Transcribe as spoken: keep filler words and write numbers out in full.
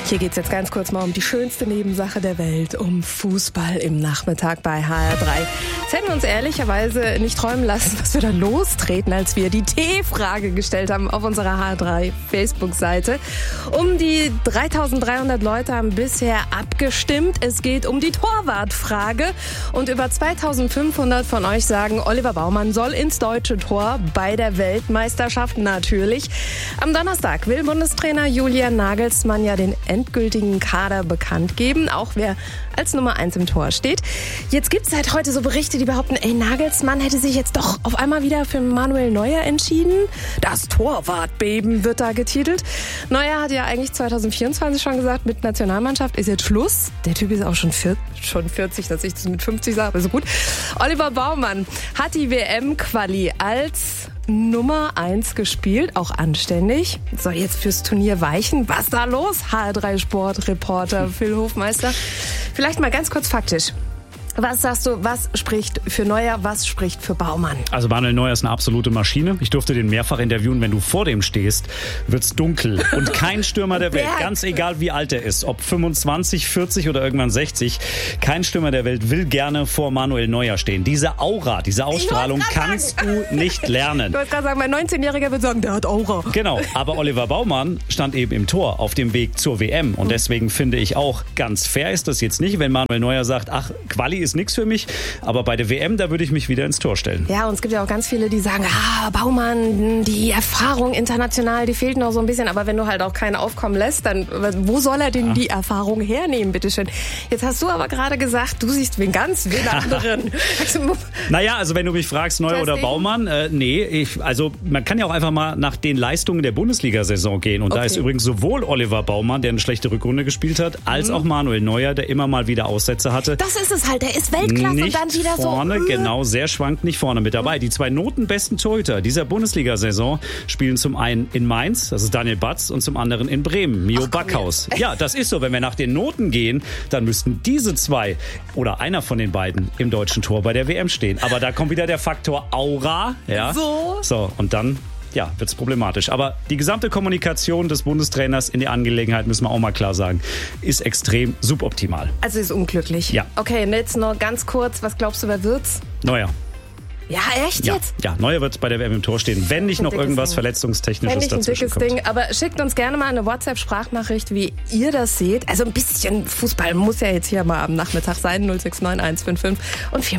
Hier geht es jetzt ganz kurz mal um die schönste Nebensache der Welt, um Fußball im Nachmittag bei H R drei. Jetzt hätten wir uns ehrlicherweise nicht träumen lassen, was wir da lostreten, als wir die T-Frage gestellt haben auf unserer H R drei Facebook-Seite. Um die dreitausenddreihundert Leute haben bisher abgestimmt. Es geht um die Torwartfrage. Und über zweitausendfünfhundert von euch sagen, Oliver Baumann soll ins deutsche Tor bei der Weltmeisterschaft natürlich. Am Donnerstag will Bundestrainer Julian Nagelsmann ja den endgültigen Kader bekannt geben, auch wer als Nummer eins im Tor steht. Jetzt gibt es seit heute so Berichte, die behaupten, ey, Nagelsmann hätte sich jetzt doch auf einmal wieder für Manuel Neuer entschieden. Das Torwartbeben wird da getitelt. Neuer hat ja eigentlich zweitausendvierundzwanzig schon gesagt, mit Nationalmannschaft ist jetzt Schluss. Der Typ ist auch schon, vier, schon vierzig, dass ich das mit fünfzig sage, ist gut. Oliver Baumann hat die W M-Quali als Nummer eins gespielt, auch anständig. Soll jetzt fürs Turnier weichen. Was da los? H R drei Sportreporter Phil Hofmeister. Vielleicht mal ganz kurz faktisch. Was sagst du, was spricht für Neuer, was spricht für Baumann? Also Manuel Neuer ist eine absolute Maschine. Ich durfte den mehrfach interviewen. Wenn du vor dem stehst, wird's dunkel. Und kein Stürmer der Welt, ganz egal wie alt er ist, ob fünfundzwanzig, vierzig oder irgendwann sechzig, kein Stürmer der Welt will gerne vor Manuel Neuer stehen. Diese Aura, diese Ausstrahlung kannst du nicht lernen. Du wolltest gerade sagen, mein neunzehnjähriger wird sagen, der hat Aura. Genau, aber Oliver Baumann stand eben im Tor auf dem Weg zur W M. Und deswegen finde ich auch, ganz fair ist das jetzt nicht, wenn Manuel Neuer sagt, ach, Quali ist nichts für mich, aber bei der W M, da würde ich mich wieder ins Tor stellen. Ja, und es gibt ja auch ganz viele, die sagen, ah, Baumann, die Erfahrung international, die fehlt noch so ein bisschen, aber wenn du halt auch keinen aufkommen lässt, dann wo soll er denn ja. die Erfahrung hernehmen, bitteschön? Jetzt hast du aber gerade gesagt, du siehst wen ganz wen anderen. Naja, also wenn du mich fragst, Neuer oder Baumann, äh, nee, ich, also man kann ja auch einfach mal nach den Leistungen der Bundesliga-Saison gehen und okay. da ist übrigens sowohl Oliver Baumann, der eine schlechte Rückrunde gespielt hat, als mhm. auch Manuel Neuer, der immer mal wieder Aussätze hatte. Das ist es halt, der ist Weltklasse. Nicht und dann wieder vorne, so, uh. genau, sehr schwankt nicht vorne mit dabei. Die zwei notenbesten Torhüter dieser Bundesliga-Saison spielen zum einen in Mainz, das ist Daniel Batz, und zum anderen in Bremen, Mio Ach, Backhaus. Ja, das ist so. Wenn wir nach den Noten gehen, dann müssten diese zwei oder einer von den beiden im deutschen Tor bei der W M stehen. Aber da kommt wieder der Faktor Aura. Ja. So. So, und dann... ja, wird's problematisch. Aber die gesamte Kommunikation des Bundestrainers in die Angelegenheit, müssen wir auch mal klar sagen, ist extrem suboptimal. Also ist unglücklich. Ja. Okay, und jetzt noch ganz kurz, was glaubst du, wer wird's? Neuer. Ja, echt ja, jetzt? Ja, Neuer wird bei der W M im Tor stehen, wenn nicht noch irgendwas Ding. Verletzungstechnisches dazwischen kommt. Wenn nicht ein dickes Ding, aber schickt uns gerne mal eine WhatsApp-Sprachnachricht, wie ihr das seht. Also ein bisschen Fußball muss ja jetzt hier mal am Nachmittag sein, null sechs neun eins fünf fünf und vier